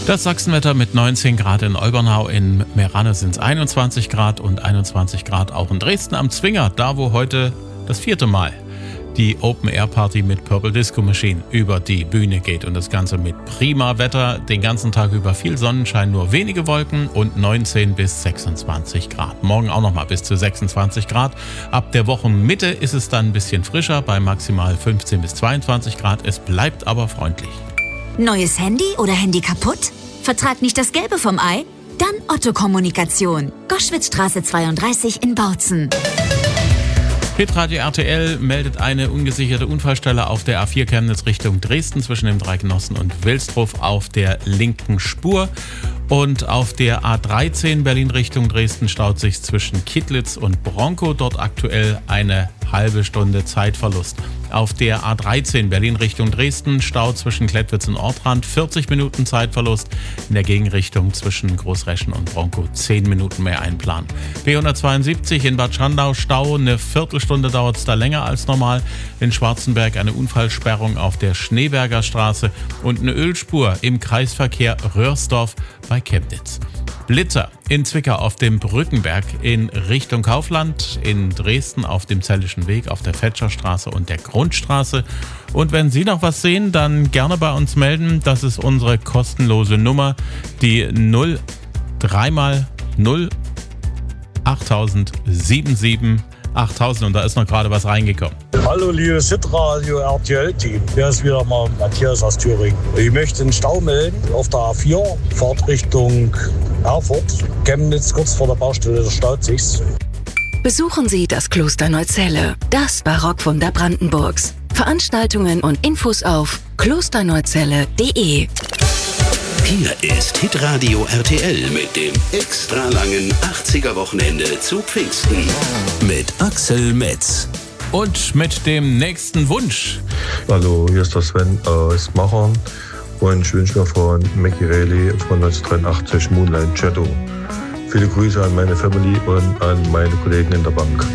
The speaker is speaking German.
Das Sachsenwetter mit 19 Grad in Olbernau, in Meranne sind es 21 Grad und 21 Grad auch in Dresden am Zwinger, da wo heute das 4. Mal die Open-Air-Party mit Purple Disco Machine über die Bühne geht. Und das Ganze mit prima Wetter, den ganzen Tag über viel Sonnenschein, nur wenige Wolken und 19 bis 26 Grad. Morgen auch nochmal bis zu 26 Grad. Ab der Wochenmitte ist es dann ein bisschen frischer, bei maximal 15 bis 22 Grad. Es bleibt aber freundlich. Neues Handy oder Handy kaputt? Vertrag nicht das Gelbe vom Ei? Dann Otto Kommunikation. Goschwitzstraße 32 in Bautzen. Hitradio RTL meldet eine ungesicherte Unfallstelle auf der A4 Chemnitz Richtung Dresden zwischen dem Dreigenossen und Wilsdruf auf der linken Spur. Und auf der A13 Berlin Richtung Dresden staut sich zwischen Kittlitz und Bronkow, dort aktuell eine halbe Stunde Zeitverlust. Auf der A13 Berlin Richtung Dresden staut zwischen Klettwitz und Ortrand 40 Minuten Zeitverlust. In der Gegenrichtung zwischen Großreschen und Bronkow 10 Minuten mehr einplanen. B172 in Bad Schandau Stau, eine Viertelstunde dauert es da länger als normal. In Schwarzenberg eine Unfallsperrung auf der Schneeberger Straße und eine Ölspur im Kreisverkehr Röhrsdorf bei Chemnitz. Blitzer in Zwickau auf dem Brückenberg in Richtung Kaufland, in Dresden auf dem Zellischen Weg, auf der Fetscherstraße und der Grundstraße. Und wenn Sie noch was sehen, dann gerne bei uns melden. Das ist unsere kostenlose Nummer, die 03x0 8000 8000 und da ist noch gerade was reingekommen. Hallo liebes Hitradio RTL-Team, hier ist wieder mal Matthias aus Thüringen. Ich möchte einen Stau melden auf der A4, Fahrt Richtung Erfurt, Chemnitz, kurz vor der Baustelle, da staut sich's. Besuchen Sie das Kloster Neuzelle, das Barockwunder Brandenburgs. Veranstaltungen und Infos auf klosterneuzelle.de. Hier ist Hitradio RTL mit dem extra langen 80er-Wochenende zu Pfingsten. Mit Axel Metz. Und mit dem nächsten Wunsch. Hallo, hier ist der Sven aus Machern und ich wünsche mir von Mackie Reilly von 1983 Moonlight Shadow. Viele Grüße an meine Family und an meine Kollegen in der Bank.